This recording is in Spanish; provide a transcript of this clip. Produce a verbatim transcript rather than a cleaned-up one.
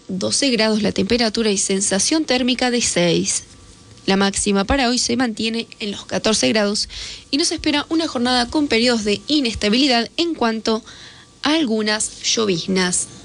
doce grados la temperatura y sensación térmica de seis. La máxima para hoy se mantiene en los catorce grados y nos espera una jornada con periodos de inestabilidad en cuanto a algunas lloviznas.